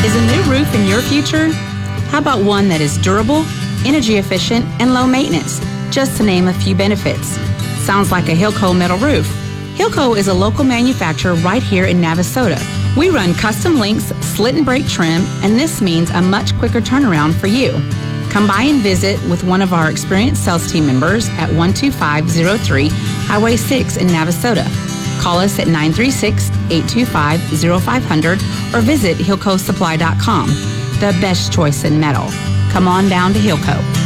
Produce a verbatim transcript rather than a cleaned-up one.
Is a new roof in your future? How about one that is durable, energy efficient, and low maintenance, just to name a few benefits? Sounds like a Hilco metal roof. Hilco is a local manufacturer right here in Navasota. We run custom links, slit and break trim, and this means a much quicker turnaround for you. Come by and visit with one of our experienced sales team members at one two five zero three Highway six in Navasota. Call us at nine three six, eight two five, zero five zero zero or visit hilco supply dot com. The best choice in metal. Come on down to Hilco.